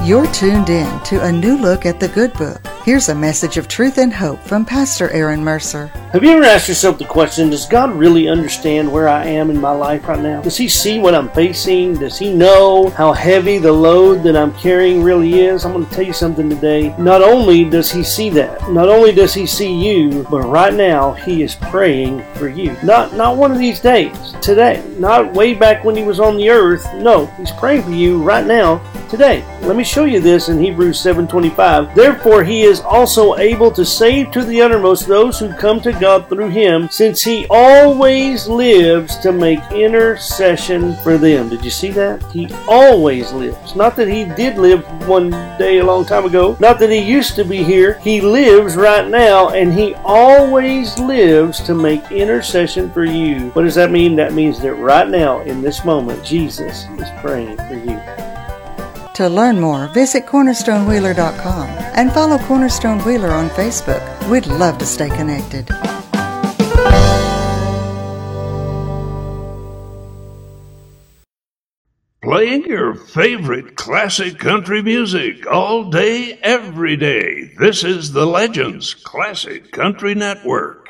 You're tuned in to a new look at the Good Book. Here's a message of truth and hope from Pastor Aaron Mercer. Have you ever asked yourself the question, does God really understand where I am in my life right now? Does He see what I'm facing? Does He know how heavy the load that I'm carrying really is? I'm going to tell you something today. Not only does He see that, not only does He see you, but right now He is praying for you. Not one of these days, today. Not way back when He was on the earth. No, He's praying for you right now, today. Let me show you this in Hebrews 7:25. Therefore He is also able to save to the uttermost those who come to God through Him, since He always lives to make intercession for them. Did you see that? He always lives. Not that He did live one day a long time ago. Not that He used to be here. He lives right now, and He always lives to make intercession for you. What does that mean? That means that right now, in this moment, Jesus is praying for you. To learn more, visit CornerstoneWheeler.com and follow Cornerstone Wheeler on Facebook. We'd love to stay connected. Playing your favorite classic country music all day, every day. This is the Legends Classic Country Network.